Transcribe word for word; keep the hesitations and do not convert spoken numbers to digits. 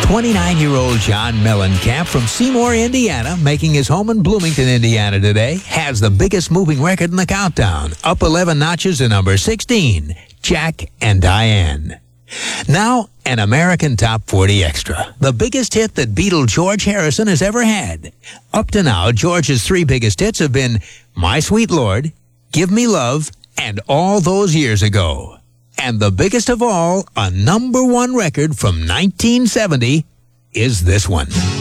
twenty-nine-year-old John Mellencamp from Seymour, Indiana, making his home in Bloomington, Indiana today, has the biggest moving record in the countdown, up eleven notches to number sixteen, Jack and Diane. Now, an American Top forty Extra, the biggest hit that Beatle George Harrison has ever had. Up to now, George's three biggest hits have been My Sweet Lord, Give Me Love, and All Those Years Ago. And the biggest of all, a number one record from nineteen seventy, is this one.